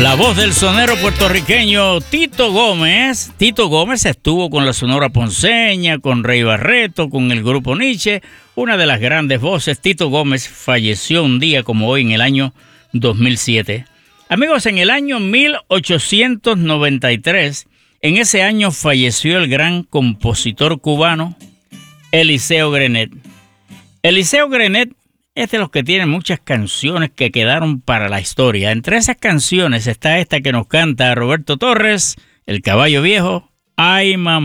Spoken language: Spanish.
La voz del sonero puertorriqueño Tito Gómez. Tito Gómez estuvo con la Sonora Ponceña, con Rey Barreto, con el grupo Nietzsche, una de las grandes voces. Tito Gómez falleció un día como hoy en el año 2007. Amigos, en el año 1893, en ese año falleció el gran compositor cubano Eliseo Grenet. Eliseo Grenet es de los que tienen muchas canciones que quedaron para la historia. Entre esas canciones está esta que nos canta Roberto Torres, El Caballo Viejo, Ay Mamá.